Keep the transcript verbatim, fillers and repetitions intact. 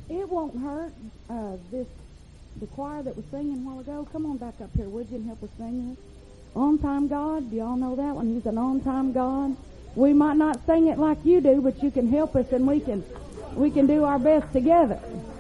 It won't hurt. Uh, this the choir that was singing a while ago. Come on back up here, would you, and help us sing this? On Time God. Do y'all know that one? He's an on time God. We might not sing it like you do, but you can help us, and we can we can do our best together.